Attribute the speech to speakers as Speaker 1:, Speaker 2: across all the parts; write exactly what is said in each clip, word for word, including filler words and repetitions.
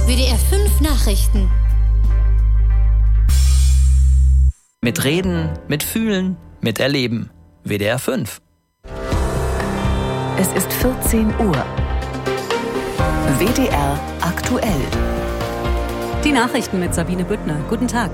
Speaker 1: W D R fünf Nachrichten.
Speaker 2: Mit Reden, mit Fühlen, mit Erleben. W D R fünf.
Speaker 3: Es ist vierzehn Uhr. W D R aktuell.
Speaker 4: Die Nachrichten mit Sabine Büttner. Guten Tag.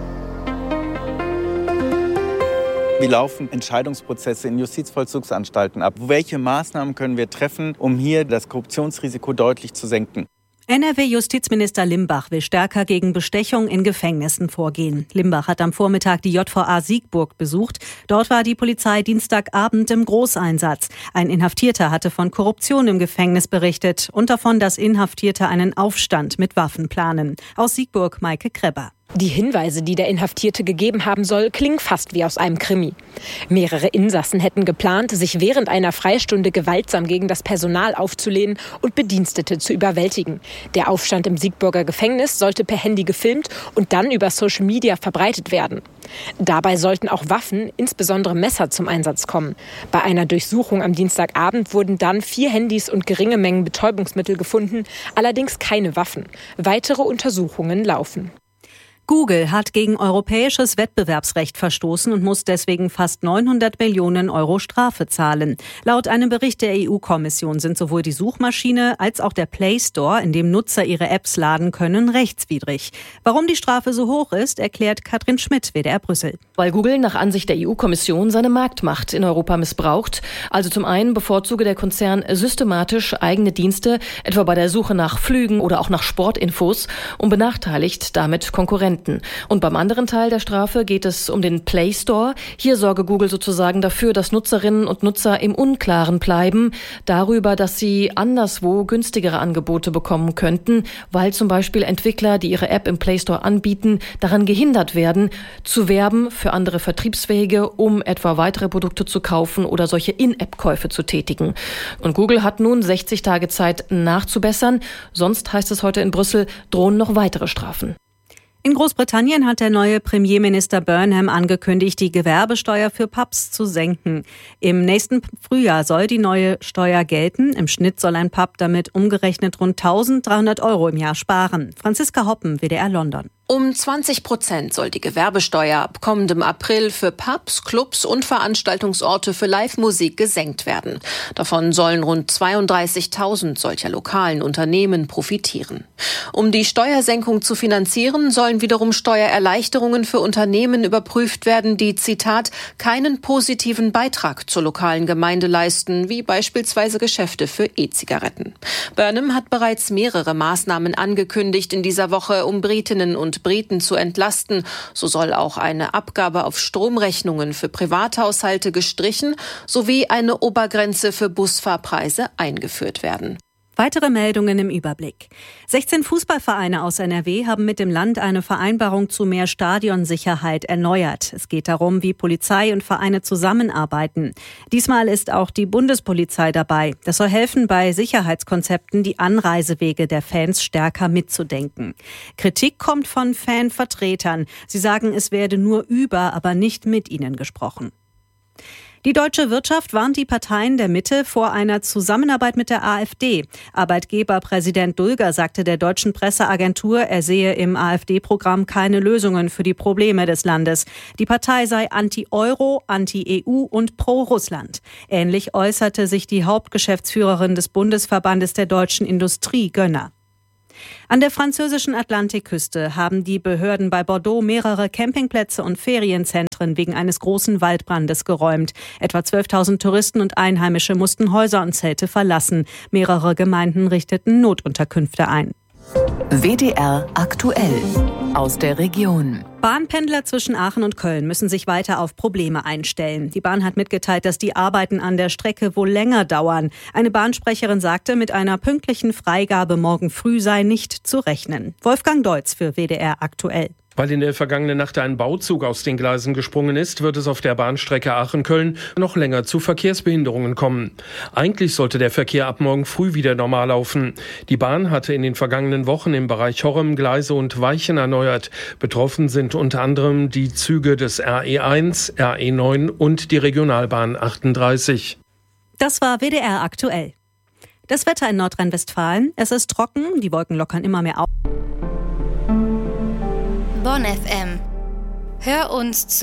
Speaker 5: Wie laufen Entscheidungsprozesse in Justizvollzugsanstalten ab? Welche Maßnahmen können wir treffen, um hier das Korruptionsrisiko deutlich zu senken?
Speaker 4: N R W-Justizminister Limbach will stärker gegen Bestechung in Gefängnissen vorgehen. Limbach hat am Vormittag die J V A Siegburg besucht. Dort war die Polizei Dienstagabend im Großeinsatz. Ein Inhaftierter hatte von Korruption im Gefängnis berichtet und davon, dass Inhaftierte einen Aufstand mit Waffen planen. Aus Siegburg Maike Krebber.
Speaker 6: Die Hinweise, die der Inhaftierte gegeben haben soll, klingen fast wie aus einem Krimi. Mehrere Insassen hätten geplant, sich während einer Freistunde gewaltsam gegen das Personal aufzulehnen und Bedienstete zu überwältigen. Der Aufstand im Siegburger Gefängnis sollte per Handy gefilmt und dann über Social Media verbreitet werden. Dabei sollten auch Waffen, insbesondere Messer, zum Einsatz kommen. Bei einer Durchsuchung am Dienstagabend wurden dann vier Handys und geringe Mengen Betäubungsmittel gefunden, allerdings keine Waffen. Weitere Untersuchungen laufen.
Speaker 4: Google hat gegen europäisches Wettbewerbsrecht verstoßen und muss deswegen fast neunhundert Millionen Euro Strafe zahlen. Laut einem Bericht der E U-Kommission sind sowohl die Suchmaschine als auch der Play Store, in dem Nutzer ihre Apps laden können, rechtswidrig. Warum die Strafe so hoch ist, erklärt Katrin Schmidt, W D R Brüssel.
Speaker 7: Weil Google nach Ansicht der E U-Kommission seine Marktmacht in Europa missbraucht. Also zum einen bevorzuge der Konzern systematisch eigene Dienste, etwa bei der Suche nach Flügen oder auch nach Sportinfos, und benachteiligt damit Konkurrenten. Und beim anderen Teil der Strafe geht es um den Play Store. Hier sorge Google sozusagen dafür, dass Nutzerinnen und Nutzer im Unklaren bleiben darüber, dass sie anderswo günstigere Angebote bekommen könnten, weil zum Beispiel Entwickler, die ihre App im Play Store anbieten, daran gehindert werden, zu werben für andere Vertriebswege, um etwa weitere Produkte zu kaufen oder solche In-App-Käufe zu tätigen. Und Google hat nun sechzig Tage Zeit nachzubessern. Sonst, heißt es heute in Brüssel, drohen noch weitere Strafen.
Speaker 4: In Großbritannien hat der neue Premierminister Burnham angekündigt, die Gewerbesteuer für Pubs zu senken. Im nächsten Frühjahr soll die neue Steuer gelten. Im Schnitt soll ein Pub damit umgerechnet rund eintausenddreihundert Euro im Jahr sparen. Franziska Hoppen, W D R London.
Speaker 8: Um zwanzig Prozent soll die Gewerbesteuer ab kommendem April für Pubs, Clubs und Veranstaltungsorte für Live-Musik gesenkt werden. Davon sollen rund zweiunddreißigtausend solcher lokalen Unternehmen profitieren. Um die Steuersenkung zu finanzieren, sollen wiederum Steuererleichterungen für Unternehmen überprüft werden, die, Zitat, keinen positiven Beitrag zur lokalen Gemeinde leisten, wie beispielsweise Geschäfte für E-Zigaretten. Burnham hat bereits mehrere Maßnahmen angekündigt in dieser Woche, um Britinnen und Briten zu entlasten. So soll auch eine Abgabe auf Stromrechnungen für Privathaushalte gestrichen sowie eine Obergrenze für Busfahrpreise eingeführt werden.
Speaker 4: Weitere Meldungen im Überblick. sechzehn Fußballvereine aus N R W haben mit dem Land eine Vereinbarung zu mehr Stadionsicherheit erneuert. Es geht darum, wie Polizei und Vereine zusammenarbeiten. Diesmal ist auch die Bundespolizei dabei. Das soll helfen, bei Sicherheitskonzepten die Anreisewege der Fans stärker mitzudenken. Kritik kommt von Fanvertretern. Sie sagen, es werde nur über, aber nicht mit ihnen gesprochen. Die deutsche Wirtschaft warnt die Parteien der Mitte vor einer Zusammenarbeit mit der AfD. Arbeitgeberpräsident Dulger sagte der deutschen Presseagentur, er sehe im AfD-Programm keine Lösungen für die Probleme des Landes. Die Partei sei anti-Euro, anti-E U und pro-Russland. Ähnlich äußerte sich die Hauptgeschäftsführerin des Bundesverbandes der deutschen Industrie, Gönner. An der französischen Atlantikküste haben die Behörden bei Bordeaux mehrere Campingplätze und Ferienzentren wegen eines großen Waldbrandes geräumt. Etwa zwölftausend Touristen und Einheimische mussten Häuser und Zelte verlassen. Mehrere Gemeinden richteten Notunterkünfte ein.
Speaker 3: W D R aktuell aus der Region.
Speaker 4: Bahnpendler zwischen Aachen und Köln müssen sich weiter auf Probleme einstellen. Die Bahn hat mitgeteilt, dass die Arbeiten an der Strecke wohl länger dauern. Eine Bahnsprecherin sagte, mit einer pünktlichen Freigabe morgen früh sei nicht zu rechnen. Wolfgang Deutz für W D R aktuell.
Speaker 9: Weil in der vergangenen Nacht ein Bauzug aus den Gleisen gesprungen ist, wird es auf der Bahnstrecke Aachen-Köln noch länger zu Verkehrsbehinderungen kommen. Eigentlich sollte der Verkehr ab morgen früh wieder normal laufen. Die Bahn hatte in den vergangenen Wochen im Bereich Horrem Gleise und Weichen erneuert. Betroffen sind unter anderem die Züge des R E eins, R E neun und die Regionalbahn achtunddreißig.
Speaker 4: Das war W D R aktuell. Das Wetter in Nordrhein-Westfalen. Es ist trocken, die Wolken lockern immer mehr auf.
Speaker 1: Bonn F M. Hör uns zu.